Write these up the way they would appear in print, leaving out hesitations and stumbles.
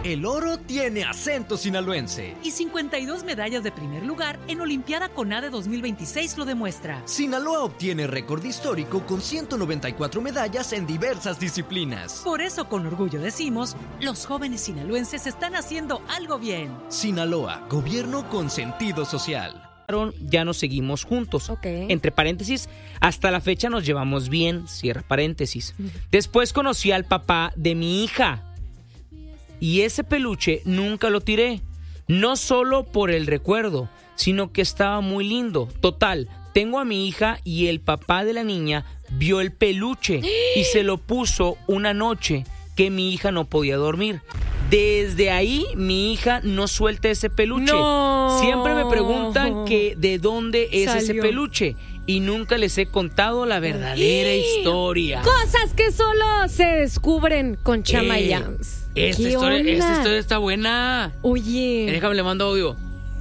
El oro tiene acento sinaloense. Y 52 medallas de primer lugar en Olimpiada CONADE 2026 lo demuestra. Sinaloa obtiene récord histórico con 194 medallas en diversas disciplinas. Por eso con orgullo decimos, los jóvenes sinaloenses están haciendo algo bien. Sinaloa, gobierno con sentido social. Ya nos seguimos juntos. Okay. Entre paréntesis, hasta la fecha nos llevamos bien, cierra paréntesis. Después conocí al papá de mi hija y ese peluche nunca lo tiré. No solo por el recuerdo, sino que estaba muy lindo. Total, tengo a mi hija y el papá de la niña vio el peluche y se lo puso una noche que mi hija no podía dormir. Desde ahí mi hija no suelta ese peluche. No. Siempre me preguntan que de dónde es ese peluche y nunca les he contado la verdadera historia. Cosas que solo se descubren con Chama Yams. Esta historia está buena. Oye. Déjame, le mando audio.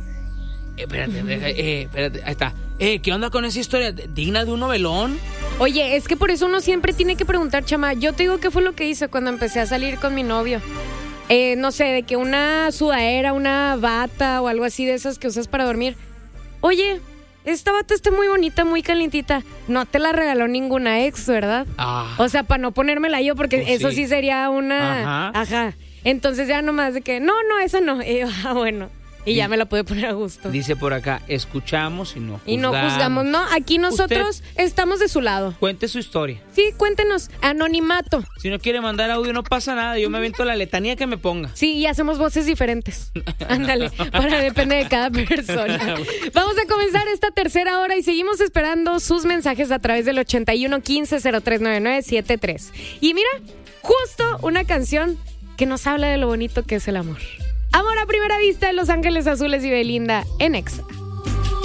Espérate, ahí está. ¿Qué onda con esa historia? ¿Digna de un novelón? Oye, es que por eso uno siempre tiene que preguntar, Chama. Yo te digo qué fue lo que hice cuando empecé a salir con mi novio. No sé, de que una sudadera, una bata o algo así de esas que usas para dormir. Oye, esta bata está muy bonita, muy calientita. No te la regaló ninguna ex, ¿verdad? O sea, para no ponérmela yo, porque pues eso sí sería una... Ajá. Entonces ya nomás de que, no, esa no. Y yo, bueno. Y ya me la pude poner a gusto. Dice por acá, escuchamos y no juzgamos. Y no juzgamos, ¿no? Aquí nosotros estamos de su lado. Cuente su historia. Sí, cuéntenos. Anonimato. Si no quiere mandar audio, no pasa nada. Yo me avento la letanía que me ponga. Sí, y hacemos voces diferentes. Ándale, depende de cada persona. Vamos a comenzar esta tercera hora y seguimos esperando sus mensajes a través del 81 15 0399 73. Y mira, justo una canción que nos habla de lo bonito que es el amor. Amor a primera vista de Los Ángeles Azules y Belinda en Exa.